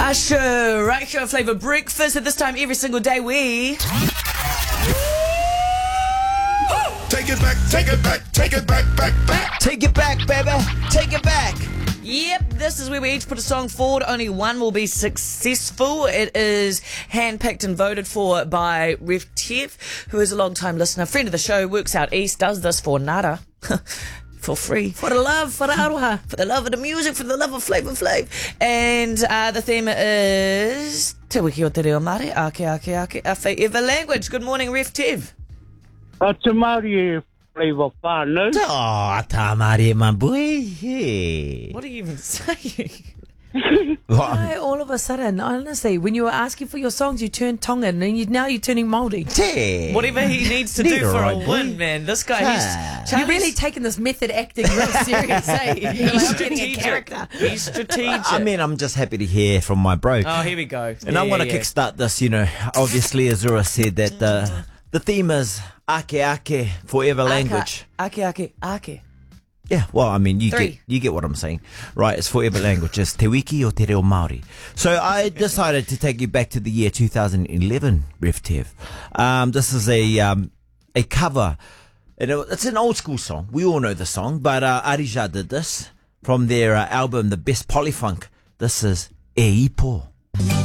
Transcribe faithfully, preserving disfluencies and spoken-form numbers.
Usher, right here, Flavour Breakfast. At this time every single day we Take it back, take it back, take it back, back, back. Take it back, baby. Take it back. Yep, this is where we each put a song forward. Only one will be successful. It is handpicked and voted for by Ref Tev, who is a long-time listener, friend of the show, works out east, does this for nada. For free. For the love, for the aroha, for the love of the music, for the love of Flavour Flav. And uh, the theme is Te wiki o te reo Māori, ake, ake, ake, a whatever language. Good morning, Ref Tev. Uh, te Māori e Flavour whānau. Oh, tā Māori e my boy. Hey. What are you even saying? Why all of a sudden, honestly, when you were asking for your songs, you turned Tongan, and you, now you're turning Māori. Te. Whatever he needs to Neither do for right, a boy. win, man. This guy, Ah. he's You're really taking this method acting real serious, eh? You're like, he's I'm getting a strategic. character. He's strategic. I mean, I'm just happy to hear from my bro. oh, here we go. and Yeah, I want to yeah, yeah. kickstart this, you know. Obviously, Azura said that the, the theme is ake, ake, forever language. Ake, ake, ake. Yeah, well, I mean, you Three. get you get what I'm saying, right? It's forever language. It's te wiki o te reo Māori. So I decided to take you back to the year two thousand eleven, Ref Tev. Um, this is a um, a cover. And it- it's an old school song. We all know the song, but uh, Arija did this from their uh, album, The Best Polyfunk. This is E Ipo.